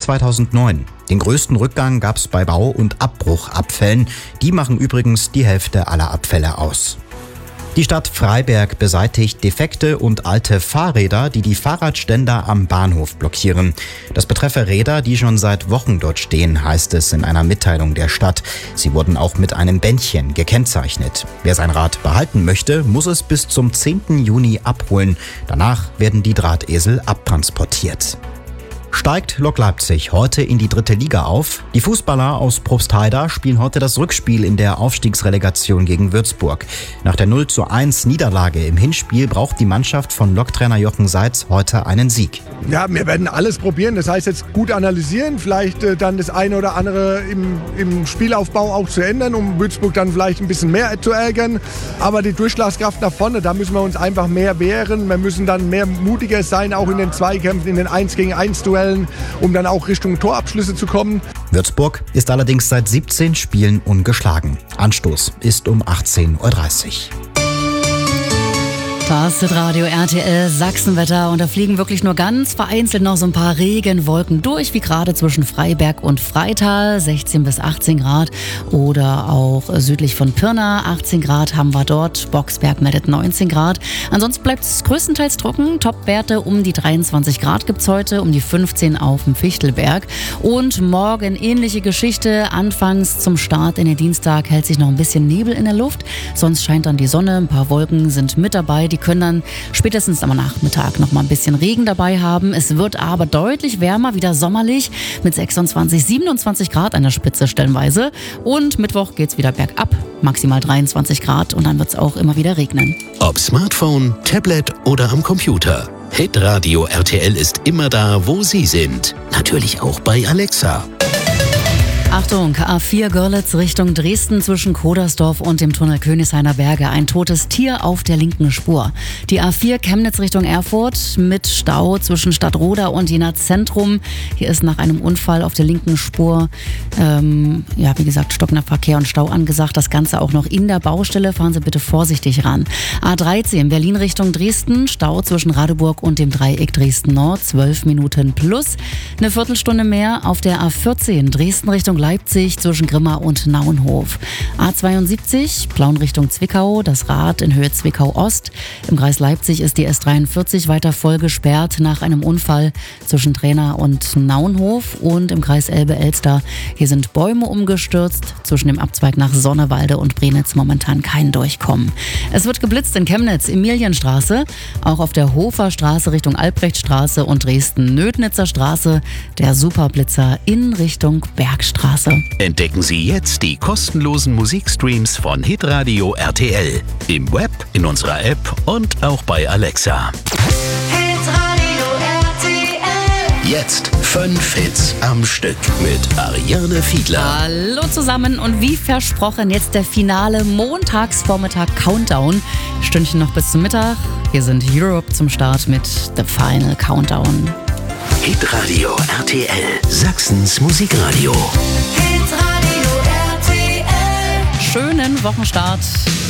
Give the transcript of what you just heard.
2009. Den größten Rückgang gab es bei Bau- und Abbruchabfällen. Die machen übrigens die Hälfte aller Abfälle aus. Die Stadt Freiberg beseitigt defekte und alte Fahrräder, die Fahrradständer am Bahnhof blockieren. Das betreffe Räder, die schon seit Wochen dort stehen, heißt es in einer Mitteilung der Stadt. Sie wurden auch mit einem Bändchen gekennzeichnet. Wer sein Rad behalten möchte, muss es bis zum 10. Juni abholen. Danach werden die Drahtesel abtransportiert. Steigt Lok Leipzig heute in die 3. Liga auf? Die Fußballer aus Probstheida spielen heute das Rückspiel in der Aufstiegsrelegation gegen Würzburg. Nach der 0:1 Niederlage im Hinspiel braucht die Mannschaft von Loktrainer Jochen Seitz heute einen Sieg. Ja, wir werden alles probieren. Das heißt jetzt gut analysieren, vielleicht dann das eine oder andere im Spielaufbau auch zu ändern, um Würzburg dann vielleicht ein bisschen mehr zu ärgern. Aber die Durchschlagskraft nach vorne, da müssen wir uns einfach mehr wehren. Wir müssen dann mehr mutiger sein, auch in den Zweikämpfen, in den 1-gegen-1-Duellen, um dann auch Richtung Torabschlüsse zu kommen. Würzburg ist allerdings seit 17 Spielen ungeschlagen. Anstoß ist um 18:30 Uhr. Das ist Radio RTL Sachsenwetter und da fliegen wirklich nur ganz vereinzelt noch so ein paar Regenwolken durch, wie gerade zwischen Freiberg und Freital, 16 bis 18 Grad oder auch südlich von Pirna, 18 Grad haben wir dort, Boxberg meldet 19 Grad. Ansonsten bleibt es größtenteils trocken, Topwerte um die 23 Grad gibt es heute, um die 15 auf dem Fichtelberg und morgen ähnliche Geschichte, anfangs zum Start in den Dienstag hält sich noch ein bisschen Nebel in der Luft, sonst scheint dann die Sonne, ein paar Wolken sind mit dabei, die können dann spätestens am Nachmittag noch mal ein bisschen Regen dabei haben. Es wird aber deutlich wärmer, wieder sommerlich mit 26, 27 Grad an der Spitze stellenweise. Und Mittwoch geht's wieder bergab, maximal 23 Grad und dann wird's auch immer wieder regnen. Ob Smartphone, Tablet oder am Computer. Hitradio RTL ist immer da, wo Sie sind. Natürlich auch bei Alexa. Achtung, A4 Görlitz Richtung Dresden zwischen Kodersdorf und dem Tunnel Königshainer Berge. Ein totes Tier auf der linken Spur. Die A4 Chemnitz Richtung Erfurt mit Stau zwischen Stadtroda und Jena Zentrum. Hier ist nach einem Unfall auf der linken Spur, wie gesagt, stockender Verkehr und Stau angesagt. Das Ganze auch noch in der Baustelle. Fahren Sie bitte vorsichtig ran. A13 Berlin Richtung Dresden. Stau zwischen Radeburg und dem Dreieck Dresden Nord. 12 Minuten plus. Eine Viertelstunde mehr auf der A14 Dresden Richtung Leipzig zwischen Grimma und Nauenhof. A72, Plauen Richtung Zwickau, das Rad in Höhe Zwickau Ost. Im Kreis Leipzig ist die S43 weiter voll gesperrt nach einem Unfall zwischen Trena und Nauenhof. Und im Kreis Elbe-Elster, hier sind Bäume umgestürzt. Zwischen dem Abzweig nach Sonnewalde und Brenitz momentan kein Durchkommen. Es wird geblitzt in Chemnitz, Emilienstraße, auch auf der Hoferstraße Richtung Albrechtstraße und Dresden-Nödnitzer Straße, der Superblitzer in Richtung Bergstraße. Entdecken Sie jetzt die kostenlosen Musikstreams von Hitradio RTL. Im Web, in unserer App und auch bei Alexa. Hitradio RTL. Jetzt 5 Hits am Stück mit Ariane Fiedler. Hallo zusammen und wie versprochen jetzt der finale Montagsvormittag-Countdown. Stündchen noch bis zum Mittag. Hier sind Europe zum Start mit The Final Countdown. Hitradio RTL, Sachsens Musikradio. Hitradio RTL. Schönen Wochenstart.